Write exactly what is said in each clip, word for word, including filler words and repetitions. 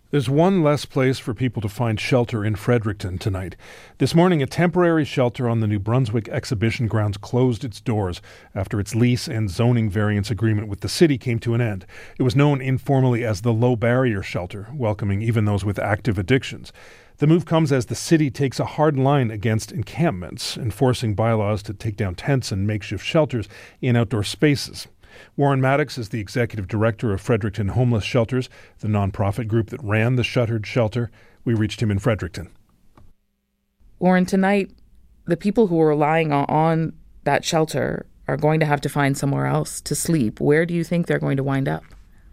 There's one less place for people to find shelter in Fredericton tonight. This morning, a temporary shelter on the New Brunswick exhibition grounds closed its doors after its lease and zoning variance agreement with the city came to an end. It was known informally as the Low Barrier Shelter, welcoming even those with active addictions. The move comes as the city takes a hard line against encampments, enforcing bylaws to take down tents and makeshift shelters in outdoor spaces. Warren Maddox is the executive director of Fredericton Homeless Shelters, the nonprofit group that ran the shuttered shelter. We reached him in Fredericton. Warren, tonight, the people who are relying on that shelter are going to have to find somewhere else to sleep. Where do you think they're going to wind up?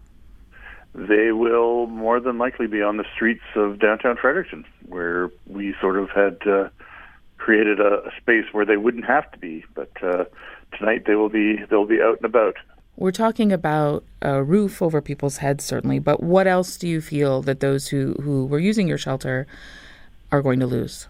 They will more than likely be on the streets of downtown Fredericton, where we sort of had uh, created a, a space where they wouldn't have to be. But uh, tonight they will be they'll be out and about. We're talking about a roof over people's heads, certainly, but what else do you feel that those who, who were using your shelter are going to lose?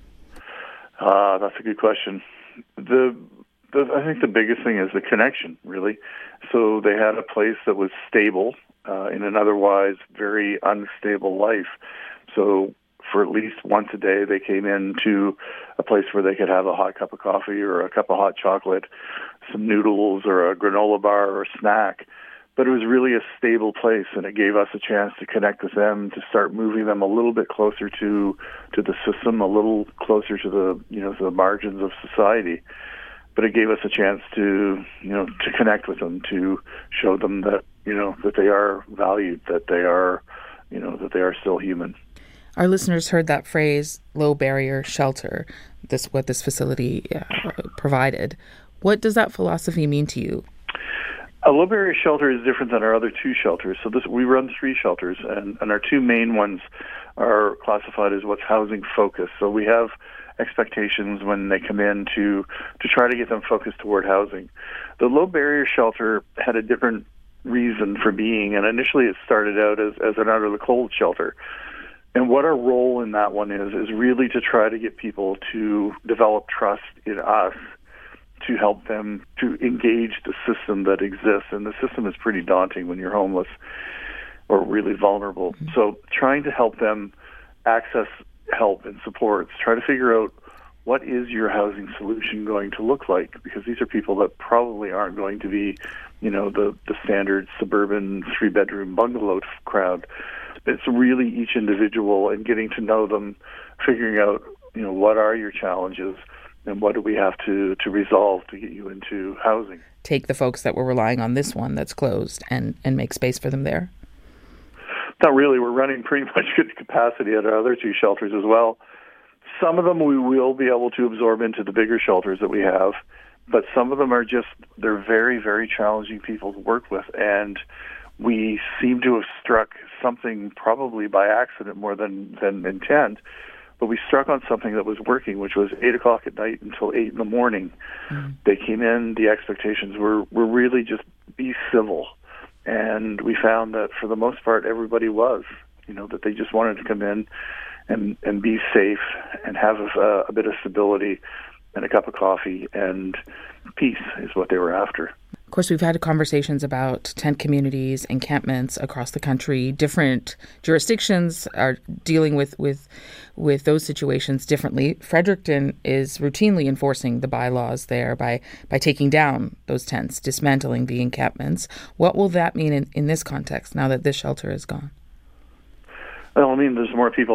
Uh, that's a good question. The, the I think the biggest thing is the connection, really. So they had a place that was stable uh, in an otherwise very unstable life. So for at least once a day, they came into a place where they could have a hot cup of coffee or a cup of hot chocolate, some noodles or a granola bar or a snack. But it was really a stable place, and it gave us a chance to connect with them, to start moving them a little bit closer to to the system, a little closer to the you know to the margins of society. But it gave us a chance to you know to connect with them, to show them that you know that they are valued, that they are you know that they are still human. Our listeners heard that phrase, low barrier shelter, this what this facility uh, provided. What does that philosophy mean to you? A low barrier shelter is different than our other two shelters. So this, we run three shelters, and, and our two main ones are classified as what's housing focused. So we have expectations when they come in to, to try to get them focused toward housing. The low barrier shelter had a different reason for being, and initially it started out as, as an out of the cold shelter. And what our role in that one is, is really to try to get people to develop trust in us, to help them to engage the system that exists. And the system is pretty daunting when you're homeless or really vulnerable. Mm-hmm. So trying to help them access help and supports, try to figure out what is your housing solution going to look like, because these are people that probably aren't going to be, you know, the, the standard suburban three-bedroom bungalow crowd. It's really each individual and getting to know them, figuring out, you know, what are your challenges and what do we have to, to resolve to get you into housing. Take the folks that were relying on this one that's closed and, and make space for them there? Not really. We're running pretty much good capacity at our other two shelters as well. Some of them we will be able to absorb into the bigger shelters that we have, but some of them are just, they're very, very challenging people to work with. And we seem to have struck something probably by accident more than, than intent, but we struck on something that was working, which was eight o'clock at night until eight in the morning. Mm. They came in, the expectations were, were really just be civil. And we found that for the most part, everybody was, you know, that they just wanted to come in and, and be safe and have a, a bit of stability and a cup of coffee, and peace is what they were after. Of course, we've had conversations about tent communities, encampments across the country. Different jurisdictions are dealing with, with, with those situations differently. Fredericton is routinely enforcing the bylaws there by, by taking down those tents, dismantling the encampments. What will that mean in, in this context now that this shelter is gone? Well, I mean, there's more people